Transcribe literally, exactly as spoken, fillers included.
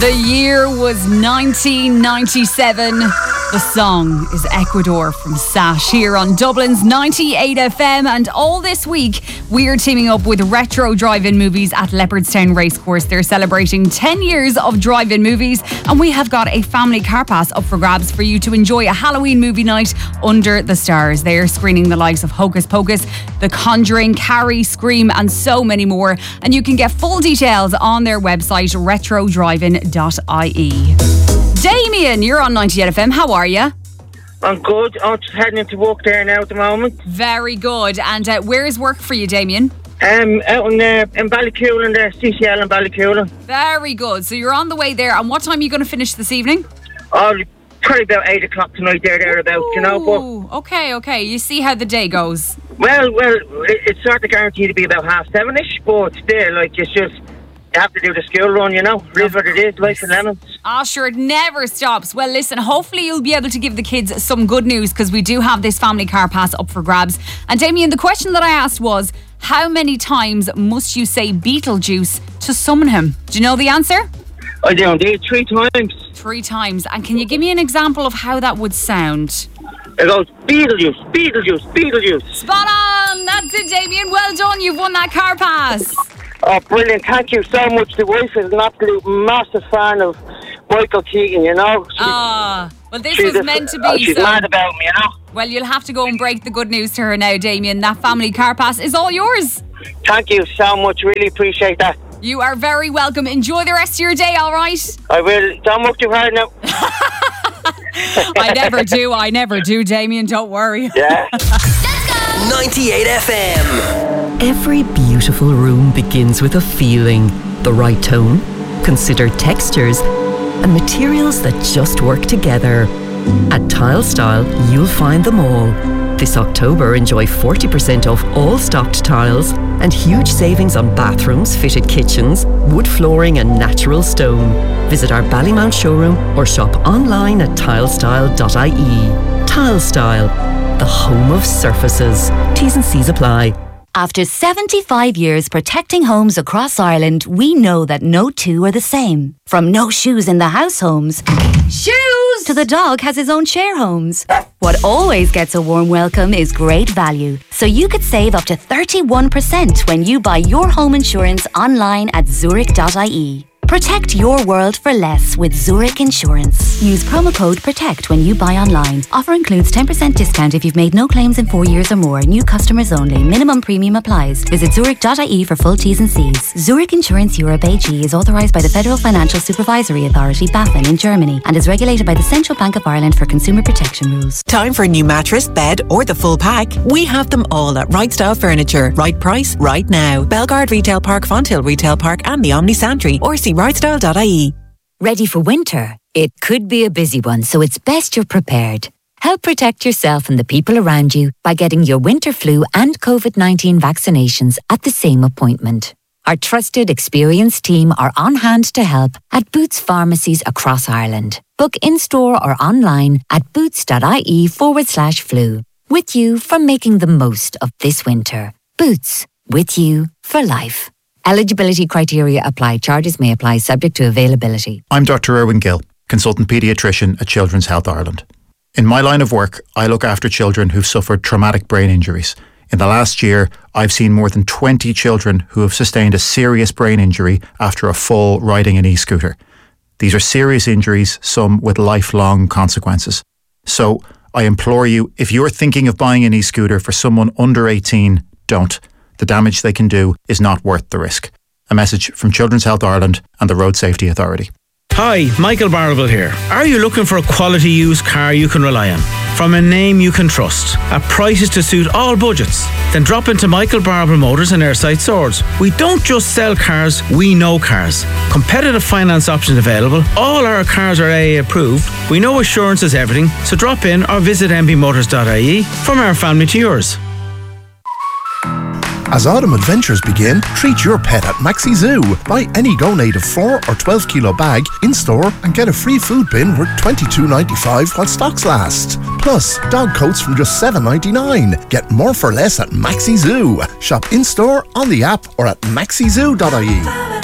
The year was nineteen ninety-seven. The song is Ecuador from Sash here on Dublin's ninety-eight F M. And all this week, we're teaming up with Retro Drive-In Movies at Leopardstown Racecourse. They're celebrating ten years of drive-in movies. And we have got a family car pass up for grabs for you to enjoy a Halloween movie night under the stars. They're screening the likes of Hocus Pocus, The Conjuring, Carrie, Scream, and so many more. And you can get full details on their website, retro drive in dot I E. Damien, you're on ninety-eight F M. How are you? I'm good. I'm just heading into work there now at the moment. Very good. And uh, where is work for you, Damien? Um, out in, uh, in Ballycoolan there, C C L in Ballycoolan. Very good. So you're on the way there. And what time are you going to finish this evening? Oh, probably about eight o'clock tonight there, thereabouts, you know. But okay, okay. You see how the day goes. Well, well, it, it's sort of guaranteed to be about half seven-ish, but still, like, it's just... You have to do the school run, you know. It is what it is, life and lemons. Ah, sure, it never stops. Well, listen, hopefully you'll be able to give the kids some good news because we do have this family car pass up for grabs. And Damien, the question that I asked was, how many times must you say Beetlejuice to summon him? Do you know the answer? I do indeed, three times. Three times. And can you give me an example of how that would sound? It goes, Beetlejuice, Beetlejuice, Beetlejuice. Spot on! That's it, Damien. Well done. You've won that car pass. Oh, brilliant. Thank you so much. The wife is an absolute massive fan of Michael Keegan, you know. Ah, well, this was a, meant to be. Uh, she's so. mad about me, you know. Well, you'll have to go and break the good news to her now, Damien. That family car pass is all yours. Thank you so much. Really appreciate that. You are very welcome. Enjoy the rest of your day, all right? I will. Don't work too hard now. I never do. I never do, Damien. Don't worry. Yeah. ninety-eight F M. Every beautiful room begins with a feeling, the right tone, considered textures, and materials that just work together. At Tile Style, you'll find them all. This October, enjoy forty percent off all stocked tiles and huge savings on bathrooms, fitted kitchens, wood flooring and natural stone. Visit our Ballymount showroom or shop online at tile style dot I E. Tile Style, the home of surfaces. T's and C's apply. After seventy-five years protecting homes across Ireland, we know that no two are the same. From no shoes in the house homes, shoes, to the dog has his own share homes. What always gets a warm welcome is great value. So you could save up to thirty-one percent when you buy your home insurance online at zurich dot I E. Protect your world for less with Zurich Insurance. Use promo code PROTECT when you buy online. Offer includes ten percent discount if you've made no claims in four years or more. New customers only. Minimum premium applies. Visit zurich dot I E for full T's and C's. Zurich Insurance Europe A G is authorised by the Federal Financial Supervisory Authority, BaFin, in Germany and is regulated by the Central Bank of Ireland for consumer protection rules. Time for a new mattress, bed or the full pack? We have them all at Right Style Furniture. Right price, right now. Belgard Retail Park, Fonthill Retail Park and the Omni Santry, or see right style dot I E. Ready for winter? It could be a busy one, so it's best you're prepared. Help protect yourself and the people around you by getting your winter flu and covid nineteen vaccinations at the same appointment. Our trusted, experienced team are on hand to help at Boots pharmacies across Ireland. Book in-store or online at boots dot I E forward slash flu. With you for making the most of this winter. Boots, with you for life. Eligibility criteria apply. Charges may apply subject to availability. I'm Doctor Irwin Gill, consultant paediatrician at Children's Health Ireland. In my line of work, I look after children who've suffered traumatic brain injuries. In the last year, I've seen more than twenty children who have sustained a serious brain injury after a fall riding an e-scooter. These are serious injuries, some with lifelong consequences. So, I implore you, if you're thinking of buying an e-scooter for someone under eighteen, don't. The damage they can do is not worth the risk. A message from Children's Health Ireland and the Road Safety Authority. Hi, Michael Barrable here. Are you looking for a quality used car you can rely on? From a name you can trust, at prices to suit all budgets? Then drop into Michael Barrable Motors and Airside Swords. We don't just sell cars, we know cars. Competitive finance options available. All our cars are A A approved. We know assurance is everything, so drop in or visit m b motors dot I E. From our family to yours. As autumn adventures begin, treat your pet at Maxi Zoo. Buy any Go Native four or twelve kilo bag in-store and get a free food bin worth twenty-two ninety-five while stocks last. Plus, dog coats from just seven ninety-nine. Get more for less at Maxi Zoo. Shop in-store, on the app or at maxi zoo dot I E.